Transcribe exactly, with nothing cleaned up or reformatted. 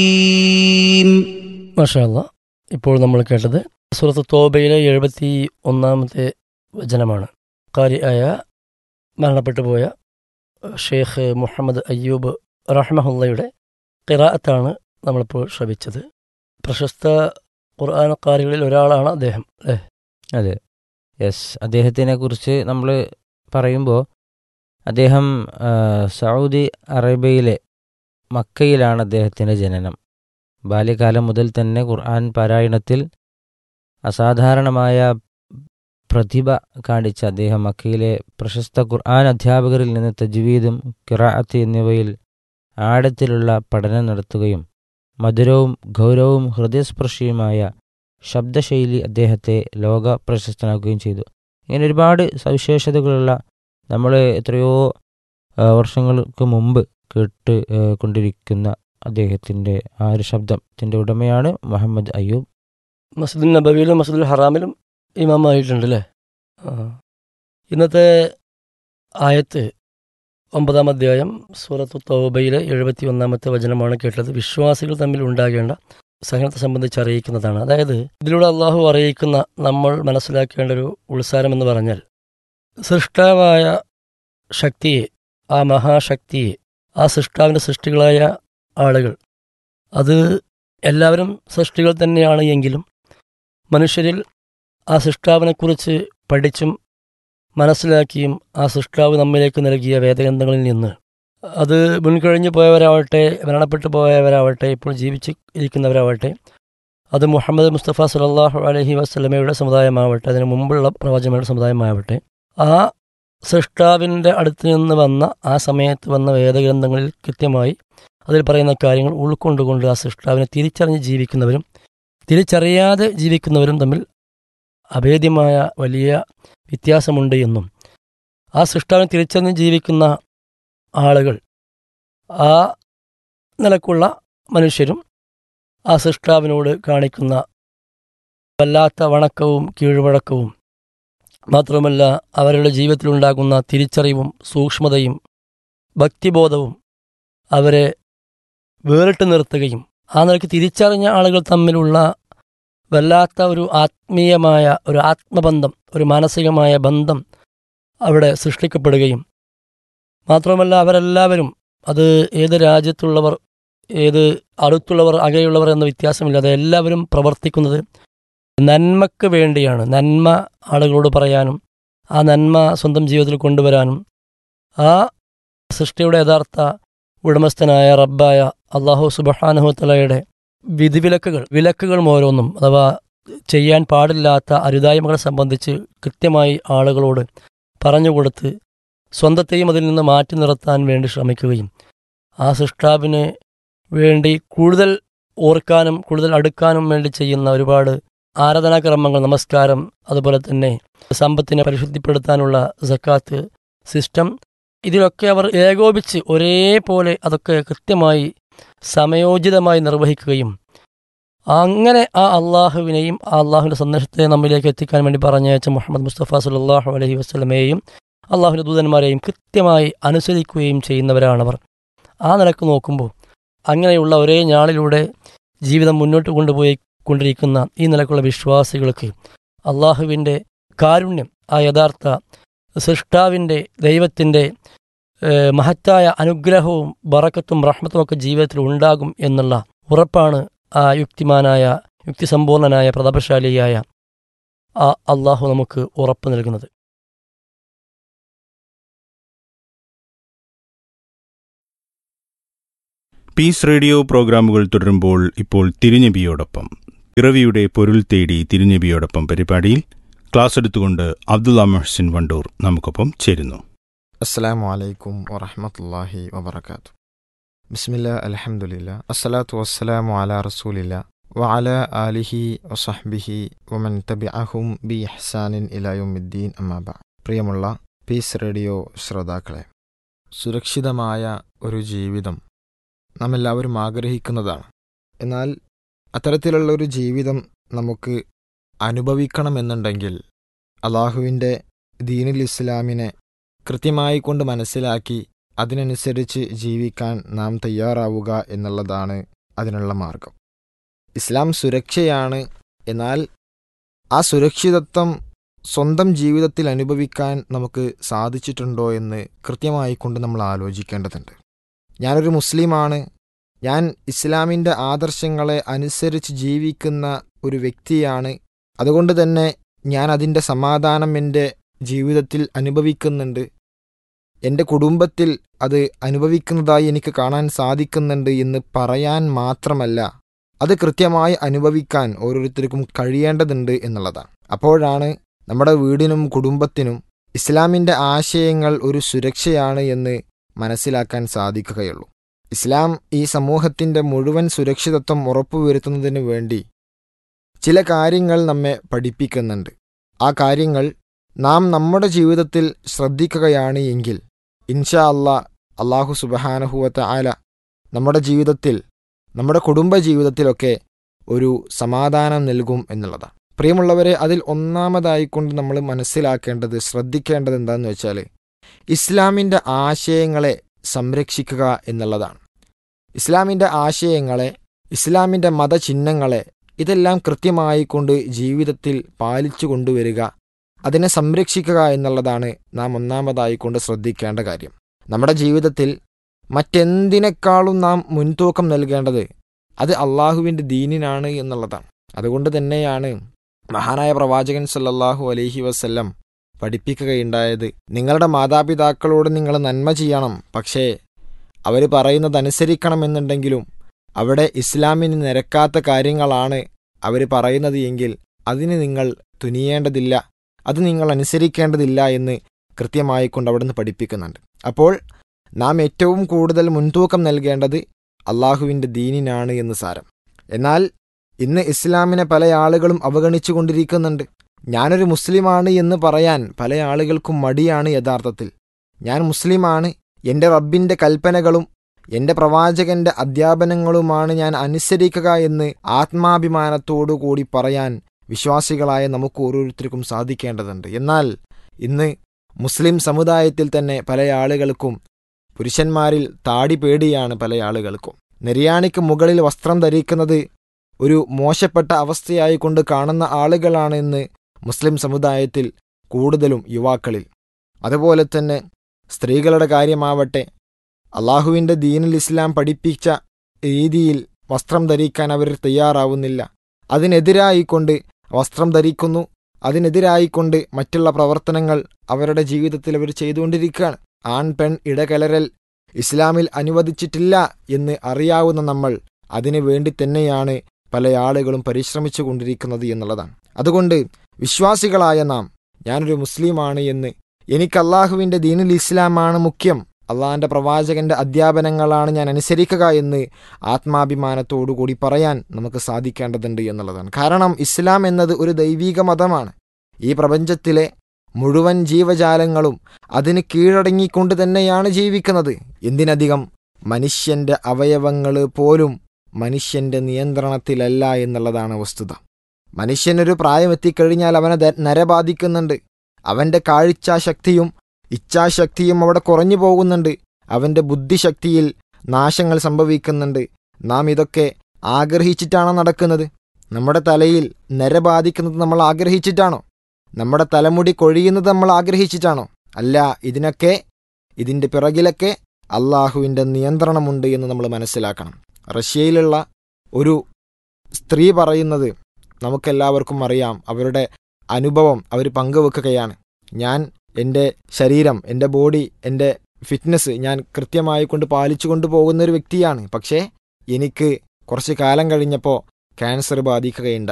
മാഷാ അല്ലാ. ഇപ്പോൾ നമ്മൾ കേട്ടത് സൂറത്ത് തോബയിലെ എഴുപത്തി ഒന്നാമത്തെ വചനമാണ്. ഖാരിയായ മരണപ്പെട്ടു പോയ ഷെയ്ഖ് മുഹമ്മദ് അയ്യൂബ് റഹ്മഹുള്ളയുടെ ഖിറാഅത്താണ് നമ്മളിപ്പോൾ ശ്രവിച്ചത്. പ്രശസ്ത ഖുർആൻ ഖാരികളിൽ ഒരാളാണ് അദ്ദേഹം, അല്ലേ? അതെ, യെസ്. അദ്ദേഹത്തിനെ കുറിച്ച് നമ്മൾ പറയുമ്പോൾ അദ്ദേഹം ആ, സൗദി അറേബ്യയിലെ മക്കയിലാണ് അദ്ദേഹത്തിൻ്റെ ജനനം. ബാല്യകാലം മുതൽ തന്നെ ഖുർആൻ പാരായണത്തിൽ അസാധാരണമായ പ്രതിഭ കാണിച്ച അദ്ദേഹം മക്കയിലെ പ്രശസ്ത ഖുർആൻ അധ്യാപകരിൽ നിന്ന് തജ്വീദും ഖിറാഅത്ത് എന്നിവയിൽ ആഴത്തിലുള്ള പഠനം നടത്തുകയും മധുരവും ഗൗരവവും ഹൃദയസ്പർശിയുമായ ശബ്ദശൈലി അദ്ദേഹത്തെ ലോക പ്രശസ്തനാക്കുകയും ചെയ്തു. ഇങ്ങനെ ഒരുപാട് സവിശേഷതകളുള്ള നമ്മൾ എത്രയോ ആ, വർഷങ്ങൾക്ക് മുമ്പ് കേട്ട് ആ, കൊണ്ടിരിക്കുന്ന അദ്ദേഹത്തിൻ്റെ ആ ഒരു ശബ്ദത്തിൻ്റെ ഉടമയാണ് മുഹമ്മദ് അയ്യൂബ്. മസ്ജിദുൽ നബവിയിലും മസ്ജിദുൽ ഹറാമിലും ഇമാമായിട്ടുണ്ട്, അല്ലേ? ആ. ഇന്നത്തെ ആയത്ത് ഒമ്പതാം അധ്യായം സൂറത്തു തൗബയിലെ എഴുപത്തി ഒന്നാമത്തെ വചനമാണ് കേട്ടത്. വിശ്വാസികൾ തമ്മിൽ ഉണ്ടാകേണ്ട സഹനത്തെ സംബന്ധിച്ച് അറിയിക്കുന്നതാണ്. അതായത് ഇതിലൂടെ അള്ളാഹു അറിയിക്കുന്ന നമ്മൾ മനസ്സിലാക്കേണ്ട ഒരു ഉത്സാരം എന്ന് പറഞ്ഞാൽ, സൃഷ്ടാവായ ശക്തിയെ, ആ മഹാശക്തിയെ, ആ സൃഷ്ടാവിൻ്റെ സൃഷ്ടികളായ ആളുകൾ, അത് എല്ലാവരും സൃഷ്ടികൾ തന്നെയാണ് എങ്കിലും മനുഷ്യരിൽ ആ സൃഷ്ടാവിനെക്കുറിച്ച് പഠിച്ചും മനസ്സിലാക്കിയും ആ സൃഷ്ടാവ് നമ്മിലേക്ക് നൽകിയ വേദഗ്രന്ഥങ്ങളിൽ നിന്ന് അത് മുൻകഴിഞ്ഞു പോയവരാവട്ടെ, മരണപ്പെട്ടു പോയവരാവട്ടെ, ഇപ്പോൾ ജീവിച്ച് ഇരിക്കുന്നവരാവട്ടെ, അത് മുഹമ്മദ് മുസ്തഫ സല്ലല്ലാഹു അലൈഹി വസല്ലമയുടെ സമുദായമാവട്ടെ, അതിന് മുമ്പുള്ള പ്രവാചകരുടെ സമുദായമാവട്ടെ, ആ സൃഷ്ടാവിൻ്റെ അടുത്ത് നിന്ന് വന്ന ആ സമയത്ത് വന്ന വേദഗ്രന്ഥങ്ങളിൽ കൃത്യമായി അതിൽ പറയുന്ന കാര്യങ്ങൾ ഉൾക്കൊണ്ടുകൊണ്ട് ആ സൃഷ്ടാവിനെ തിരിച്ചറിഞ്ഞ് ജീവിക്കുന്നവരും തിരിച്ചറിയാതെ ജീവിക്കുന്നവരും തമ്മിൽ അഭേദ്യമായ വലിയ വ്യത്യാസമുണ്ട് എന്നും, ആ സൃഷ്ടാവിനെ തിരിച്ചറിഞ്ഞ് ജീവിക്കുന്ന ആളുകൾ, ആ നിലക്കുള്ള മനുഷ്യരും ആ സൃഷ്ടാവിനോട് കാണിക്കുന്ന വല്ലാത്ത വണക്കവും കീഴ്വഴക്കവും മാത്രമല്ല അവരുടെ ജീവിതത്തിലുണ്ടാകുന്ന തിരിച്ചറിവും സൂക്ഷ്മതയും ഭക്തിബോധവും അവരെ വേറിട്ട് നിർത്തുകയും ആ നിലയ്ക്ക് തിരിച്ചറിഞ്ഞ ആളുകൾ തമ്മിലുള്ള വല്ലാത്ത ഒരു ആത്മീയമായ ഒരു ആത്മബന്ധം, ഒരു മാനസികമായ ബന്ധം അവിടെ സൃഷ്ടിക്കപ്പെടുകയും മാത്രമല്ല അവരെല്ലാവരും, അത് ഏത് രാജ്യത്തുള്ളവർ, ഏത് അടുത്തുള്ളവർ, അകലെയുള്ളവർ എന്ന വ്യത്യാസമില്ലാതെ എല്ലാവരും പ്രവർത്തിക്കുന്നത് നന്മക്ക് വേണ്ടിയാണ്. നന്മ ആളുകളോട് പറയാനും ആ നന്മ സ്വന്തം ജീവിതത്തിൽ കൊണ്ടുവരാനും ആ സൃഷ്ടിയുടെ യഥാർത്ഥ ഉടമസ്ഥനായ റബ്ബായ അള്ളാഹു സുബ്ഹാനഹു വതആലയുടെ വിധിവിലക്കുകൾ വിലക്കുകൾ ഓരോന്നും, അഥവാ ചെയ്യാൻ പാടില്ലാത്ത അരുതായ്മകളെ സംബന്ധിച്ച് കൃത്യമായി ആളുകളോട് പറഞ്ഞുകൊടുത്ത് സ്വന്തത്തെയും അതിൽ നിന്ന് മാറ്റി നിർത്താൻ വേണ്ടി ശ്രമിക്കുകയും ആ സൃഷ്ടാവിന് വേണ്ടി കൂടുതൽ ഓർക്കാനും കൂടുതൽ അടുക്കാനും വേണ്ടി ചെയ്യുന്ന ഒരുപാട് ആരാധനാക്രമങ്ങൾ, നമസ്കാരം, അതുപോലെ തന്നെ സമ്പത്തിനെ പരിശുദ്ധിപ്പെടുത്താനുള്ള സക്കാത്ത് സിസ്റ്റം, ഇതിലൊക്കെ അവർ ഏകോപിച്ച് ഒരേപോലെ അതൊക്കെ കൃത്യമായി സമയോചിതമായി നിർവഹിക്കുകയും അങ്ങനെ ആ അള്ളാഹുവിനെയും ആ അള്ളാഹുവിൻ്റെ സന്ദേശത്തെ നമ്മിലേക്ക് എത്തിക്കാൻ വേണ്ടി പറഞ്ഞയച്ച മുഹമ്മദ് മുസ്തഫ സല്ലല്ലാഹു അലൈഹി വസല്ലമയെയും അള്ളാഹുവിൻ്റെ ദൂതന്മാരെയും കൃത്യമായി അനുസരിക്കുകയും ചെയ്യുന്നവരാണവർ. ആ നിലക്ക് നോക്കുമ്പോൾ അങ്ങനെയുള്ള ഒരേ ഞാളിലൂടെ ജീവിതം മുന്നോട്ട് കൊണ്ടുപോയി കൊണ്ടിരിക്കുന്ന ഈ നിലക്കുള്ള വിശ്വാസികൾക്ക് അള്ളാഹുവിൻ്റെ കാരുണ്യം, ആ യഥാർത്ഥ സൃഷ്ടാവിൻ്റെ ദൈവത്തിൻ്റെ മഹത്തായ അനുഗ്രഹവും ബറക്കത്തും റഹ്മത്തും ഒക്കെ ജീവിതത്തിൽ ഉണ്ടാകും എന്നുള്ള ഉറപ്പാണ് ആ യുക്തിമാനായ യുക്തിസമ്പൂർണനായ പ്രതാപശാലിയായ ആ അള്ളാഹു നമുക്ക് ഉറപ്പ് നൽകുന്നത്. പീസ് റേഡിയോ പ്രോഗ്രാമുകൾ തുടരുമ്പോൾ ഇപ്പോൾ തിരുനബിയോടൊപ്പം, പിറവിയുടെ പൊരുൾ തേടി തിരുനബിയോടൊപ്പം പരിപാടിയിൽ ക്ലാസ് എടുത്തുകൊണ്ട് അബ്ദുള്ള മുഹ്സിൻ വണ്ടൂർ നമുക്കൊപ്പം ചേരുന്നു. അസ്സലാമു അലൈക്കും വറഹ്മത്തുള്ളാഹി വബറകാതുഹു. ബിസ്മില്ലാ അൽഹംദുലില്ലാ അസ്സലാത്തു വസ്സലാമു അലാ റസൂലില്ലാ വഅലാ ആലിഹി വസഹ്ബിഹി വമൻ തബിഅഹും ബി ഇഹ്സാനിൻ ഇലാ യൗമിദ്ദീൻ അമ്മാ ബഅദ്. പ്രിയമുള്ള പീസ് റേഡിയോ ശ്രോതാക്കളെ, സുരക്ഷിതമായ ഒരു ജീവിതം നാം എല്ലാവരും ആഗ്രഹിക്കുന്നതാണ്. എന്നാൽ അത്തരത്തിലുള്ള ഒരു ജീവിതം നമുക്ക് അനുഭവിക്കണമെന്നുണ്ടെങ്കിൽ അള്ളാഹുവിൻ്റെ ദീനുൽ ഇസ്ലാമിനെ കൃത്യമായി കൊണ്ട് മനസ്സിലാക്കി അതിനനുസരിച്ച് ജീവിക്കാൻ നാം തയ്യാറാവുക എന്നുള്ളതാണ് അതിനുള്ള മാർഗം. ഇസ്ലാം സുരക്ഷയാണ്. എന്നാൽ ആ സുരക്ഷിതത്വം സ്വന്തം ജീവിതത്തിൽ അനുഭവിക്കാൻ നമുക്ക് സാധിച്ചിട്ടുണ്ടോ എന്ന് കൃത്യമായി കൊണ്ട് നമ്മൾ ആലോചിക്കേണ്ടതുണ്ട്. ഞാനൊരു മുസ്ലിമാണ്, ഞാൻ ഇസ്ലാമിൻ്റെ ആദർശങ്ങളെ അനുസരിച്ച് ജീവിക്കുന്ന ഒരു വ്യക്തിയാണ്, അതുകൊണ്ട് തന്നെ ഞാൻ അതിൻ്റെ സമാധാനം എൻ്റെ ജീവിതത്തിൽ അനുഭവിക്കുന്നുണ്ട്, എൻ്റെ കുടുംബത്തിൽ അത് അനുഭവിക്കുന്നതായി എനിക്ക് കാണാൻ സാധിക്കുന്നുണ്ട് എന്ന് പറയാൻ മാത്രമല്ല, അത് കൃത്യമായി അനുഭവിക്കാൻ ഓരോരുത്തർക്കും കഴിയേണ്ടതുണ്ട് എന്നുള്ളതാണ്. അപ്പോഴാണ് നമ്മുടെ വീടിനും കുടുംബത്തിനും ഇസ്ലാമിൻ്റെ ആശയങ്ങൾ ഒരു സുരക്ഷയാണ് എന്ന് മനസ്സിലാക്കാൻ സാധിക്കുകയുള്ളൂ. ഇസ്ലാം ഈ സമൂഹത്തിൻ്റെ മുഴുവൻ സുരക്ഷിതത്വം ഉറപ്പുവരുത്തുന്നതിന് വേണ്ടി ചില കാര്യങ്ങൾ നമ്മെ പഠിപ്പിക്കുന്നുണ്ട്. ആ കാര്യങ്ങൾ നാം നമ്മുടെ ജീവിതത്തിൽ ശ്രദ്ധിക്കുകയാണ് എങ്കിൽ ഇൻഷാ അല്ലാ അല്ലാഹു സുബ്ഹാനഹു വ തആല നമ്മുടെ ജീവിതത്തിൽ, നമ്മുടെ കുടുംബ ജീവിതത്തിലൊക്കെ ഒരു സമാധാനം നൽകും എന്നുള്ളതാണ്. പ്രിയമുള്ളവരെ, അതിൽ ഒന്നാമതായിക്കൊണ്ട് നമ്മൾ മനസ്സിലാക്കേണ്ടത്, ശ്രദ്ധിക്കേണ്ടത് എന്താണെന്ന് വെച്ചാൽ ഇസ്ലാമിൻ്റെ ആശയങ്ങളെ സംരക്ഷിക്കുക എന്നുള്ളതാണ്. ഇസ്ലാമിൻ്റെ ആശയങ്ങളെ, ഇസ്ലാമിൻ്റെ മതചിഹ്നങ്ങളെ ഇതെല്ലാം കൃത്യമായി കൊണ്ട് ജീവിതത്തിൽ പാലിച്ചു കൊണ്ടുവരിക, അതിനെ സംരക്ഷിക്കുക എന്നുള്ളതാണ് നാം ഒന്നാമതായിക്കൊണ്ട് ശ്രദ്ധിക്കേണ്ട കാര്യം. നമ്മുടെ ജീവിതത്തിൽ മറ്റെന്തിനേക്കാളും നാം മുൻതൂക്കം നൽകേണ്ടത് അത് അള്ളാഹുവിൻ്റെ ദീനിനാണ് എന്നുള്ളതാണ്. അതുകൊണ്ട് തന്നെയാണ് മഹാനായ പ്രവാചകൻ സല്ലല്ലാഹു അലൈഹി വസല്ലം പഠിപ്പിക്കുകയുണ്ടായത്, നിങ്ങളുടെ മാതാപിതാക്കളോട് നിങ്ങൾ നന്മ ചെയ്യണം, പക്ഷേ അവർ പറയുന്നതനുസരിക്കണമെന്നുണ്ടെങ്കിലും അവിടെ ഇസ്ലാമിന് നിരക്കാത്ത കാര്യങ്ങളാണ് അവർ പറയുന്നത് എങ്കിൽ അതിന് നിങ്ങൾ തുനിയേണ്ടതില്ല, അത് നിങ്ങൾ അനുസരിക്കേണ്ടതില്ല എന്ന് കൃത്യമായി കൊണ്ട് അവിടുന്ന് പഠിപ്പിക്കുന്നുണ്ട്. അപ്പോൾ നാം ഏറ്റവും കൂടുതൽ മുൻതൂക്കം നൽകേണ്ടത് അള്ളാഹുവിൻ്റെ ദീനിനാണ് എന്ന് സാരം. എന്നാൽ ഇന്ന് ഇസ്ലാമിനെ പല ആളുകളും അവഗണിച്ചു കൊണ്ടിരിക്കുന്നുണ്ട്. ഞാനൊരു മുസ്ലിമാണ് എന്ന് പറയാൻ പല ആളുകൾക്കും മടിയാണ്. യഥാർത്ഥത്തിൽ ഞാൻ മുസ്ലിമാണ്, എൻ്റെ റബ്ബിൻ്റെ കൽപ്പനകളും എൻ്റെ പ്രവാചകൻ്റെ അധ്യാപനങ്ങളുമാണ് ഞാൻ അനുസരിക്കുക എന്ന് ആത്മാഭിമാനത്തോടു കൂടി പറയാൻ വിശ്വാസികളായ നമുക്ക് ഓരോരുത്തർക്കും സാധിക്കേണ്ടതുണ്ട്. എന്നാൽ ഇന്ന് മുസ്ലിം സമുദായത്തിൽ തന്നെ പല ആളുകൾക്കും പുരുഷന്മാരിൽ താടി പേടിയാണ്. പല ആളുകൾക്കും നെരിയാണിക്ക് മുകളിൽ വസ്ത്രം ധരിക്കുന്നത് ഒരു മോശപ്പെട്ട അവസ്ഥയായി കൊണ്ട് കാണുന്ന ആളുകളാണ് ഇന്ന് മുസ്ലിം സമുദായത്തിൽ കൂടുതലും യുവാക്കളിൽ. അതുപോലെ തന്നെ സ്ത്രീകളുടെ കാര്യമാവട്ടെ, അള്ളാഹുവിൻ്റെ ദീനുൽ ഇസ്ലാം പഠിപ്പിച്ച രീതിയിൽ വസ്ത്രം ധരിക്കാൻ അവർ തയ്യാറാവുന്നില്ല. അതിനെതിരായിക്കൊണ്ട് വസ്ത്രം ധരിക്കുന്നു, അതിനെതിരായിക്കൊണ്ട് മറ്റുള്ള പ്രവർത്തനങ്ങൾ അവരുടെ ജീവിതത്തിൽ അവർ ചെയ്തുകൊണ്ടിരിക്കുകയാണ്. ആൺ പെൺ ഇടകലരൽ ഇസ്ലാമിൽ അനുവദിച്ചിട്ടില്ല എന്ന് അറിയാവുന്ന നമ്മൾ അതിനു വേണ്ടി തന്നെയാണ് പല ആളുകളും പരിശ്രമിച്ചു കൊണ്ടിരിക്കുന്നത് എന്നുള്ളതാണ്. അതുകൊണ്ട് വിശ്വാസികളായ നാം, ഞാനൊരു മുസ്ലിമാണ് എന്ന്, എനിക്ക് അള്ളാഹുവിൻ്റെ ദീനുൽ ഇസ്ലാമാണ് മുഖ്യം, അള്ളാഹിൻ്റെ പ്രവാചകൻ്റെ അധ്യാപനങ്ങളാണ് ഞാൻ അനുസരിക്കുക എന്ന് ആത്മാഭിമാനത്തോടുകൂടി പറയാൻ നമുക്ക് സാധിക്കേണ്ടതുണ്ട് എന്നുള്ളതാണ്. കാരണം ഇസ്ലാം എന്നത് ഒരു ദൈവീക മതമാണ്. ഈ പ്രപഞ്ചത്തിലെ മുഴുവൻ ജീവജാലങ്ങളും അതിന് കീഴടങ്ങിക്കൊണ്ട് തന്നെയാണ് ജീവിക്കുന്നത്. എന്തിനധികം മനുഷ്യൻ്റെ അവയവങ്ങൾ പോലും മനുഷ്യൻ്റെ നിയന്ത്രണത്തിലല്ല എന്നുള്ളതാണ് വസ്തുത. മനുഷ്യനൊരു പ്രായം എത്തിക്കഴിഞ്ഞാൽ അവനെ നര ബാധിക്കുന്നുണ്ട്. അവൻ്റെ കാഴ്ചാശക്തിയും ഇച്ഛാശക്തിയും അവിടെ കുറഞ്ഞു പോകുന്നുണ്ട്. അവൻ്റെ ബുദ്ധിശക്തിയിൽ നാശങ്ങൾ സംഭവിക്കുന്നുണ്ട്. നാം ഇതൊക്കെ ആഗ്രഹിച്ചിട്ടാണോ നടക്കുന്നത്? നമ്മുടെ തലയിൽ നര ബാധിക്കുന്നത് നമ്മൾ ആഗ്രഹിച്ചിട്ടാണോ? നമ്മുടെ തലമുടി കൊഴിയുന്നത് നമ്മൾ ആഗ്രഹിച്ചിട്ടാണോ? അല്ല. ഇതിനൊക്കെ, ഇതിൻ്റെ പിറകിലൊക്കെ അള്ളാഹുവിൻ്റെ നിയന്ത്രണമുണ്ട് എന്ന് നമ്മൾ മനസ്സിലാക്കണം. റഷ്യയിലുള്ള ഒരു സ്ത്രീ പറയുന്നത് നമുക്കെല്ലാവർക്കും അറിയാം. അവരുടെ അനുഭവം അവർ പങ്കുവെക്കുകയാണ്. ഞാൻ എൻ്റെ ശരീരം, എൻ്റെ ബോഡി, എൻ്റെ ഫിറ്റ്നസ് ഞാൻ കൃത്യമായി കൊണ്ട് പാലിച്ചു കൊണ്ട് പോകുന്ന ഒരു വ്യക്തിയാണ്. പക്ഷേ എനിക്ക് കുറച്ച് കാലം കഴിഞ്ഞപ്പോൾ ക്യാൻസർ ബാധിക്കുകയുണ്ടായി.